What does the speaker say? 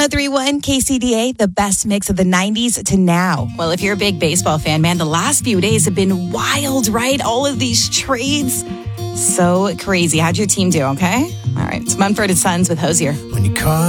103.1 KCDA, the best mix of the 90s to now. Well, if you're a big baseball fan, man, the last few days have been wild, right? All of these trades. So crazy. How'd your team do, okay? All right. It's Mumford & Sons with Hosier. When you call